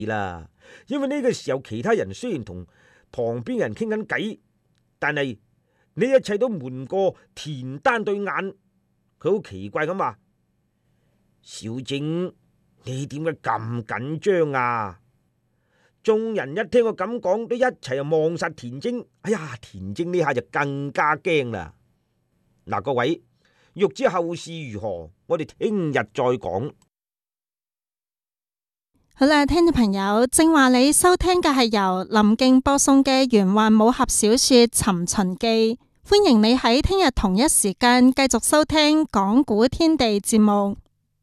啦。因為呢個時候，其他人雖然同旁邊人傾緊偈，但係呢一切都瞞過田丹對眼。佢好奇怪咁話：小靜，你點解咁緊張啊？眾人一聽我咁講，都一齊又望實田晶。哎呀，田晶呢下就更加驚啦。嗱，各位，欲知後事如何，我哋聽日再講。 好啦，聽眾朋友，正話你收聽嘅係由林敬播送嘅玄幻武俠小說《尋秦記》，歡迎你喺聽日同一時間繼續收聽講古天地節目。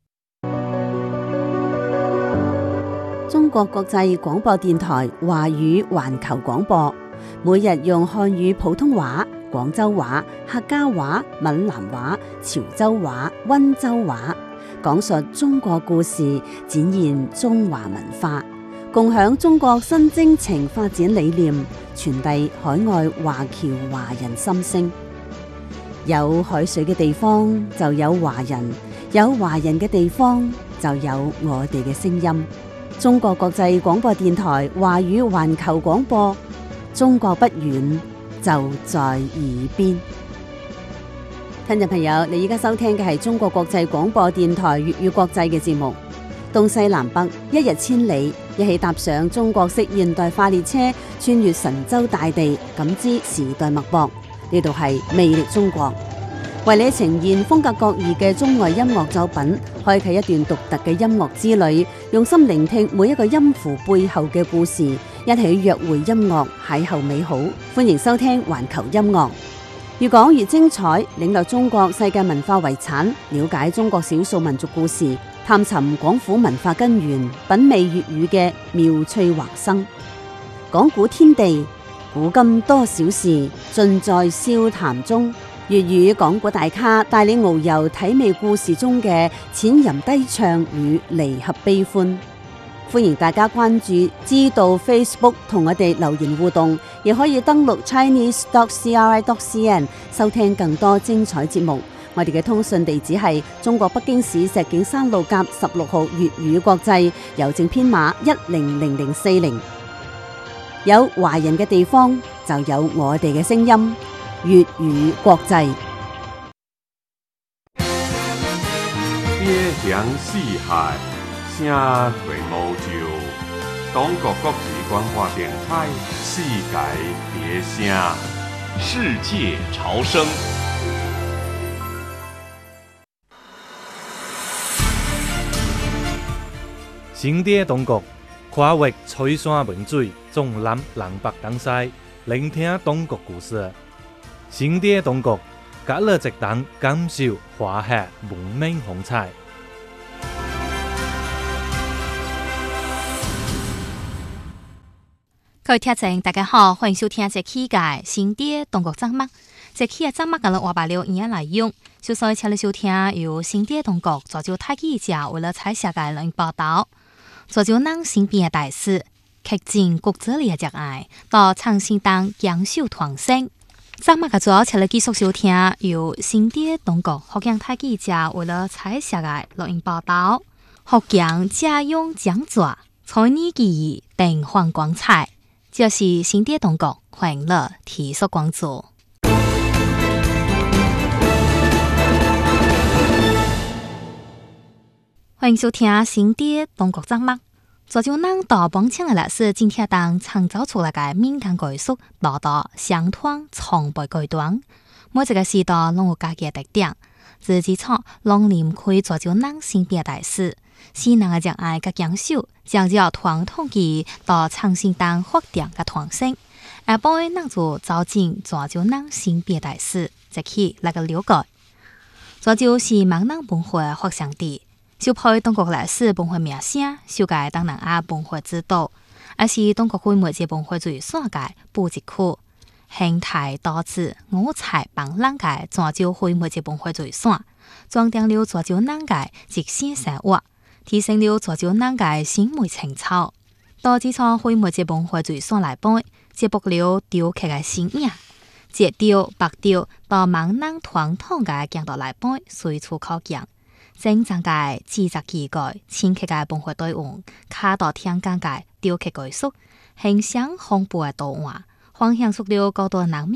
中國國際廣播電台華語環球廣播，每日用漢語普通話、廣州話、客家話、閩南話、潮州話、溫州話，講述中國故事，展現中華文化，共享中國新征程發展理念，傳遞海外華僑華人心聲。有海水嘅地方就有華人，有華人嘅地方就有我哋嘅聲音。中國國際廣播電台華語環球廣播，中國不遠，就在耳邊。聽眾朋友，你而家收聽嘅係中國國際廣播電台粵語國際嘅節目。東西南北，一日千里，一起踏上中國式現代化列車，穿越神州大地，感知時代脈搏。呢度係魅力中國，為你呈現風格各異嘅中外音樂作品，開啟一段獨特嘅音樂之旅，用心聆聽每一個音符背後嘅故事，一起約會音樂，邂逅美好。歡迎收聽環球音樂，越講越精彩，領略中國世界文化遺產，了解中國少數民族故事，探尋廣府文化根源，品味粵語嘅妙趣橫生。講古天地，古今多少事，盡在笑談中。粵語講古大咖帶你遨遊體味故事中嘅淺吟低唱與離合悲歡。歡迎大家關注知道 Facebook 同我哋留言互動，亦可以登錄 chinese.cri.cn 收聽更多精彩節目。我哋嘅通訊地址係中國北京市石景山路甲16號粵語國際，郵政編碼100040。有華人嘅地方就有我哋嘅聲音，粵語國際。 邊鄉四海，聲隨無就。中國國際廣播電台，世界別聲， 世界潮生。 新店中國，跨越翠山文水，縱覽南北東西，聆聽中國故事。新店中國，隔了一檔感受華夏文明風采。 各位聽眾大家好，歡迎收聽這期嘅新店中國節目。這期嘅節目嘅話白了而家來用，首先請你收聽由新店中國抓住太記者為了採寫嘅錄音報道，抓住咱身邊嘅大事，劇進國之裡嘅熱愛，到長信黨江秀團聲。節目嘅主要請你繼續收聽由新店中國福建太記者為了採寫嘅錄音報道，福建嘉永講座，才藝技藝燈光光彩。就是新店中國歡樂體育講座。歡迎收聽新店中國節目。昨朝咱到幫請嘅歷史，今天當創造出來嘅民間藝術，多多相通從不改斷。每一個時代攏有家己嘅特點，自己錯攏連開昨朝咱身邊嘅大事。是人嘅熱愛甲講究，將要傳統技藝到長信黨發展嘅傳承，下晡咱就走進抓住咱身邊嘅大事，一起來個了解。抓住是閩南文化發祥地，受配中國歷史文化名聲，受介東南亞文化之都，也是中國非物質文化最山界布置區，形態多姿，五彩繽紛嘅抓住非物質文化最山，裝訂了抓住咱嘅極鮮生活。提升了抓住咱嘅審美情操，到自從非物質文化最山來背，接駁了雕刻嘅新影，石雕、白雕到閩南傳統嘅鏡頭來背，隨處可見。正常嘅製作技藝、淺刻嘅文化對話，卡到聽講嘅雕刻藝術，形象豐富嘅圖畫，幻想出了高度難